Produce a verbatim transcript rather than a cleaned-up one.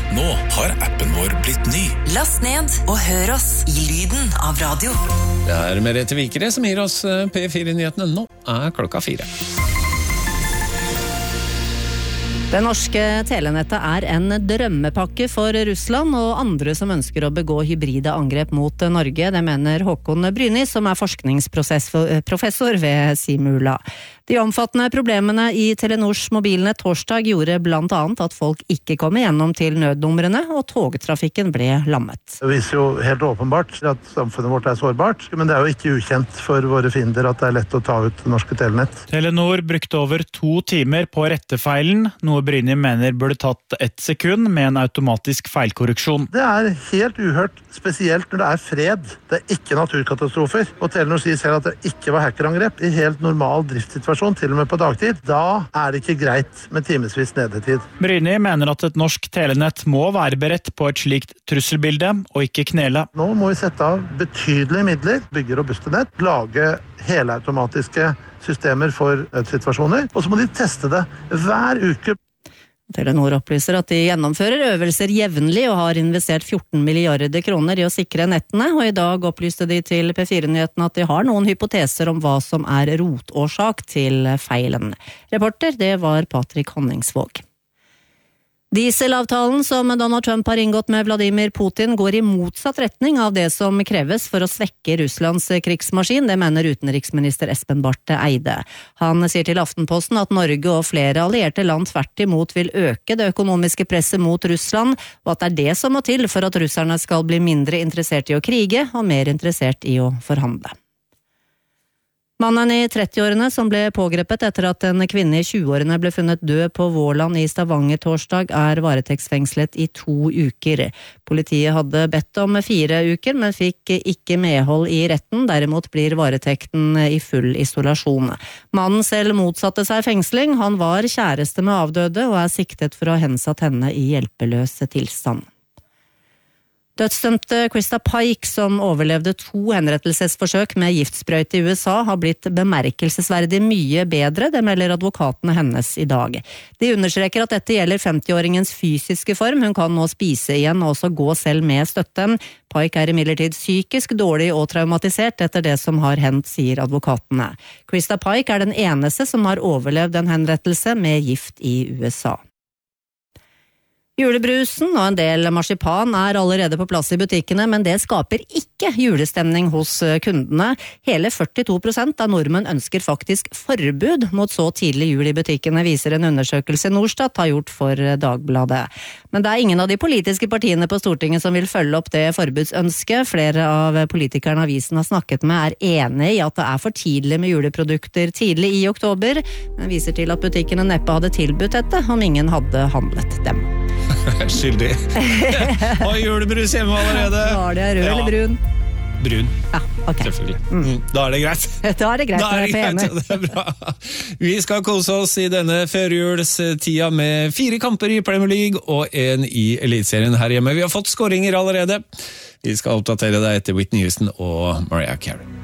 Nå har appen vår blitt ny. Last ned og hør oss i lyden av radio. Det er Merete Vikere som gir oss P fire-nyhetene. Nå er klokka fire. Det norske telenettet er en drømmepakke for Russland og andre som ønsker å begå hybride angrep mot Norge. Det mener Håkon Bryni, som er forskningsprofessor ved Simula. De omfattende problemene i Telenors mobilnett torsdag gjorde blant annet at folk ikke kom igjennom til nødnumrene, og togtrafikken ble lammet. Det viser jo helt åpenbart at samfunnet vårt er sårbart, men det er jo ikke ukjent for våre fiender at det er lett å ta ut det norske telenett. Telenor brukte over to timer på rettefeilen, noe Bryni mener burde tatt ett sekund med en automatisk feilkorreksjon. Det er helt uhørt, spesielt når det er fred. Det er ikke naturkatastrofer. Og Telenor sier selv at det ikke var hackerangrep i helt normal driftssituasjon, til og med på dagtid. Da er det ikke greit med timesvis nedetid. Bryni mener at et norsk telenett må være beredt på et slikt trusselbilde, og ikke knele. Nå må vi sette av betydelige midler, bygge robuste nett, lage helautomatiske systemer for situasjoner, og så må de teste det hver uke. Telenor opplyser at de gjennomfører øvelser jevnlig og har investert fjorten milliarder kroner i å sikre nettene, og i dag opplyste de til P fire-nyhetene at de har noen hypoteser om hva som er rotårsak til feilen. Reporter, det var Patrick Honningsvåg. Dieselavtalen som Donald Trump har inngått med Vladimir Putin går i motsatt retning av det som kreves for å svekke Russlands krigsmaskin, det mener utenriksminister Espen Barth Eide. Han sier til Aftenposten at Norge og flere allierte land tvert imot vil øke det økonomiske presset mot Russland, og at det er det som må til for at russerne skal bli mindre interessert i å krige og mer interessert i å forhandle. Mannen i trettiårene som ble pågrepet etter at en kvinne i tjueårene ble funnet død på Vårland i Stavanger torsdag er varetektsfengslet i to uker. Politiet hadde bedt om fire uker, men fikk ikke medhold i retten. Derimot blir varetekten i full isolasjon. Mannen selv motsatte seg fengsling. Han var kjæreste med avdøde og er siktet for å ha hensatt henne i hjelpeløs tilstand. Dødsdømte Krista Pike, som overlevde to henrettelsesforsøk med giftsprøyte i U S A, har blitt bemerkelsesverdig mye bedre, det melder advokatene hennes i dag. De understreker at dette gjelder femtiåringens fysiske form, hun kan nå spise igjen og også gå selv med støtte. Pike er imidlertid psykisk dårlig og traumatisert etter det som har hendt, sier advokatene. Krista Pike er den eneste som har overlevd en henrettelse med gift i U S A. Julebrusen og en del marsipan er allerede på plass i butikkene, men det skaper ikke julestemning hos kundene. Hele førtito prosent av nordmenn ønsker faktisk forbud mot så tidlig jul i butikkene, viser en undersøkelse Norstat har gjort for Dagbladet. Men det er ingen av de politiske partiene på Stortinget som vil følge opp det forbudsønsket. Flere av politikerne avisen har snakket med er enige i at det er for tidlig med juleprodukter tidlig i oktober, men viser til at butikkene neppe hadde tilbudt dette om ingen hadde handlet dem. Skyldig. Og julebrus hjemme allerede. Var det rød ja. eller brun? Brun. Ja, ok. Selvfølgelig. Mm. Da er det greit. Da er det greit. Da er det greit. Ja, det er bra. Vi skal kose oss i denne førjulstida med fire kamper i Premier League og en i Elitserien her hjemme. Vi har fått skåringer allerede. Vi skal oppdatere deg etter Whitney Houston og Mariah Carey.